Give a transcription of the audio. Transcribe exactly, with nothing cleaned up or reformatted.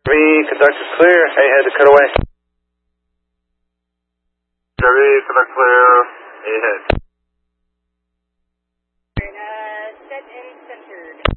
Chevy, conductor's clear. Ahead to cutaway. Chevy, conduct clear. Ahead. Uh, set and centered.